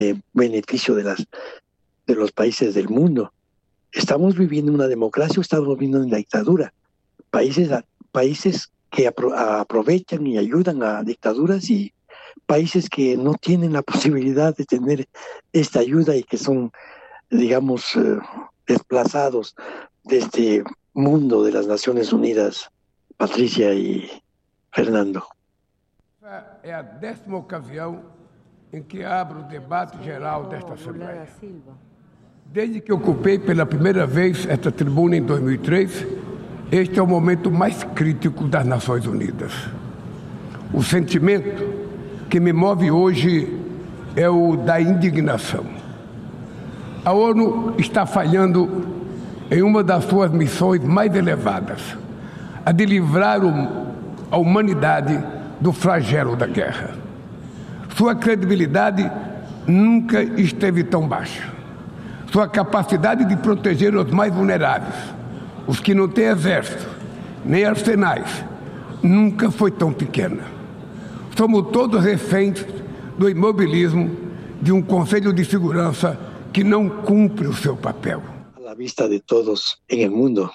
beneficio de los países del mundo. ¿Estamos viviendo una democracia o estamos viviendo una dictadura? Países que aprovechan y ayudan a dictaduras y países que no tienen la posibilidad de tener esta ayuda y que son, digamos, desplazados de este mundo de las Naciones Unidas. Patricia y Fernando. Essa é a 10ª ocasião em que abro o debate geral desta Assembleia. Desde que ocupei pela primeira vez esta tribuna em 2003, este é o momento mais crítico das Nações Unidas. O sentimento que me move hoje é o da indignação. A ONU está falhando em uma das suas missões mais elevadas, a de livrar a humanidade do flagelo da guerra. Sua credibilidade nunca esteve tão baixa. Sua capacidade de proteger os mais vulneráveis, os que não têm exército, nem arsenais, nunca foi tão pequena. Somos todos reféns do imobilismo de um Conselho de Segurança que não cumpre o seu papel. A la vista de todos en el mundo.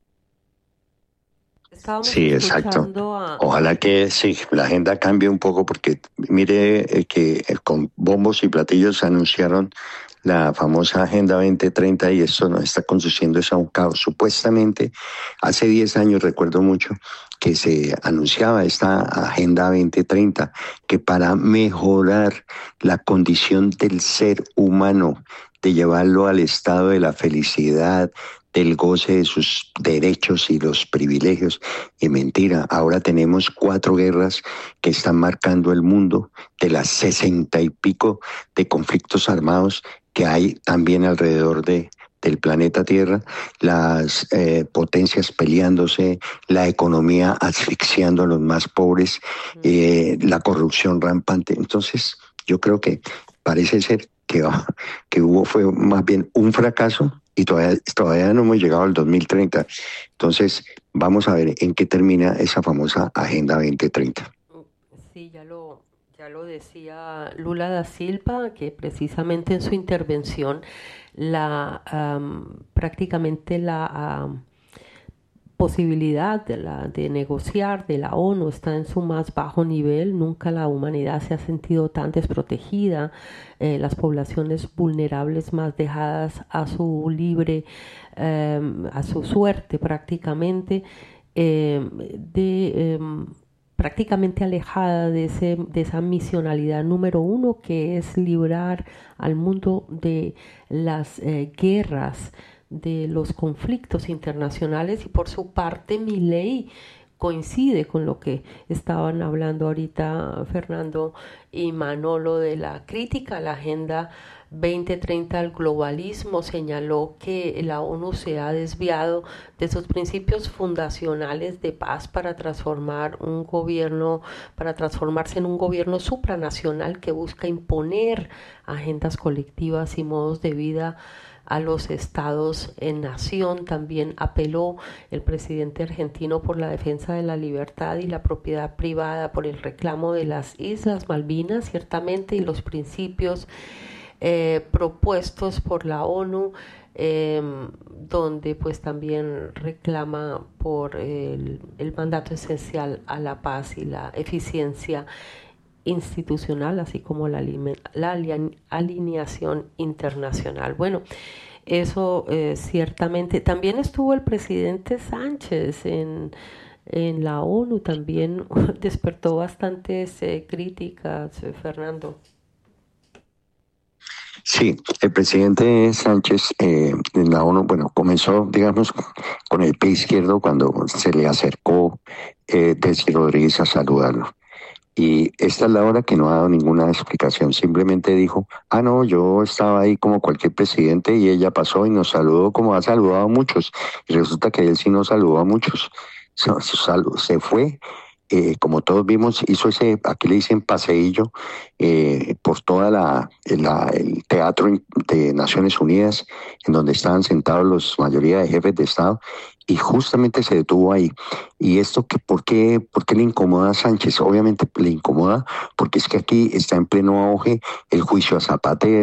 Sí, exacto. Ojalá que sí, la agenda cambie un poco porque mire que con bombos y platillos anunciaron la famosa Agenda 2030 y esto nos está conduciendo a un caos. Supuestamente, hace 10 años recuerdo mucho que se anunciaba esta Agenda 2030 que para mejorar la condición del ser humano, de llevarlo al estado de la felicidad, del goce de sus derechos y los privilegios. Y mentira, ahora tenemos 4 guerras que están marcando el mundo, de las 60 y pico de conflictos armados que hay también alrededor del planeta Tierra, las potencias peleándose, la economía asfixiando a los más pobres, la corrupción rampante. Entonces, yo creo que parece ser que fue más bien un fracaso y todavía no hemos llegado al 2030. Entonces, vamos a ver en qué termina esa famosa Agenda 2030. Sí, ya lo decía Lula da Silva, que precisamente en su intervención prácticamente la posibilidad de negociar de la ONU está en su más bajo nivel. Nunca la humanidad se ha sentido tan desprotegida, las poblaciones vulnerables más dejadas a su a su suerte prácticamente, prácticamente alejada de esa misionalidad número 1, que es librar al mundo de las guerras, de los conflictos internacionales. Y por su parte Milei coincide con lo que estaban hablando ahorita Fernando y Manolo de la crítica a la Agenda 2030 al globalismo. Señaló que la ONU se ha desviado de sus principios fundacionales de paz para transformarse en un gobierno supranacional que busca imponer agendas colectivas y modos de vida a los estados en nación. También apeló el presidente argentino por la defensa de la libertad y la propiedad privada, por el reclamo de las Islas Malvinas, ciertamente, y los principios propuestos por la ONU, donde pues también reclama por el mandato esencial a la paz y la eficiencia institucional, así como la alineación internacional. Bueno, eso ciertamente. También estuvo el presidente Sánchez en la ONU, también despertó bastantes críticas, Fernando. Sí, el presidente Sánchez en la ONU, bueno, comenzó, digamos, con el pie izquierdo cuando se le acercó Delcy Rodríguez a saludarlo. Y esta es la hora que no ha dado ninguna explicación, simplemente dijo, no, yo estaba ahí como cualquier presidente y ella pasó y nos saludó como ha saludado a muchos. Y resulta que él sí no saludó a muchos, se fue. Como todos vimos, hizo ese, aquí le dicen paseillo, por toda el teatro de Naciones Unidas, en donde estaban sentados la mayoría de jefes de Estado, y justamente se detuvo ahí. ¿Y esto por qué le incomoda a Sánchez? Obviamente le incomoda porque es que aquí está en pleno auge el juicio a Zapatero,